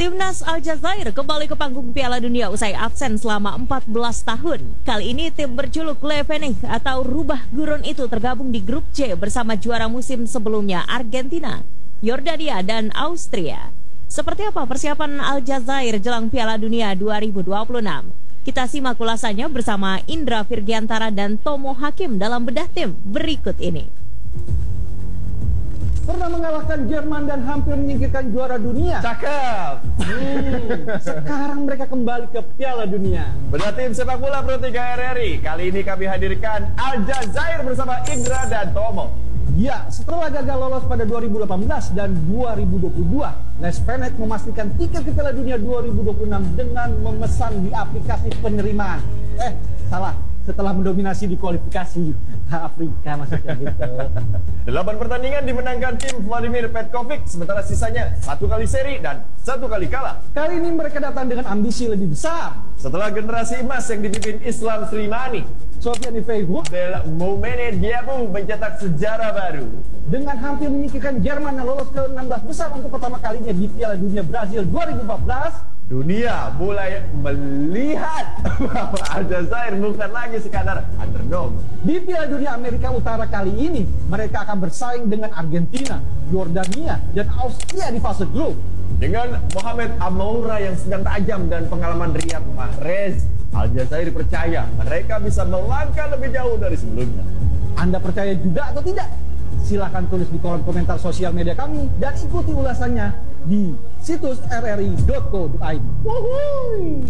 Timnas Aljazair kembali ke panggung Piala Dunia usai absen selama 14 tahun. Kali ini tim berjuluk Le Fenix atau Rubah Gurun itu tergabung di grup C bersama juara musim sebelumnya Argentina, Yordania, dan Austria. Seperti apa persiapan Aljazair jelang Piala Dunia 2026? Kita simak ulasannya bersama Indra Virgiantara dan Tomo Hakim dalam bedah tim berikut ini. Pernah mengalahkan Jerman dan hampir menyingkirkan juara dunia. Cakep. Sekarang mereka kembali ke Piala Dunia. Bedah tim sepak bola Pro 3 RRI. Kali ini kami hadirkan Aljazair bersama Indra dan Tomo. Ya, setelah gagal lolos pada 2018 dan 2022, Les Fenix memastikan tiket ke Piala Dunia 2026 dengan memesan di aplikasi penerimaan. Salah. Setelah mendominasi di kualifikasi Afrika maksudnya gitu. 8 pertandingan dimenangkan tim Vladimir Petkovic, sementara sisanya 1 kali seri dan 1 kali kalah. Kali ini mereka datang dengan ambisi lebih besar. Setelah generasi emas yang dipimpin Islam Slimani, Sofian Ifeighu Del Moumene Diabou mencetak sejarah baru. Dengan hampir menyingkirkan Jerman yang lolos ke 16 besar untuk pertama kalinya di Piala Dunia Brasil 2014, dunia mulai melihat bahwa Aljazair bukan lagi sekadar underdog. Di Piala Dunia Amerika Utara kali ini, mereka akan bersaing dengan Argentina, Yordania, dan Austria di fase grup. Dengan Mohamed Amoura yang sedang tajam dan pengalaman Riyad Mahrez, Aljazair percaya mereka bisa melangkah lebih jauh dari sebelumnya. Anda percaya juga atau tidak? Silahkan tulis di kolom komentar sosial media kami dan ikuti ulasannya di situs rri.co.id.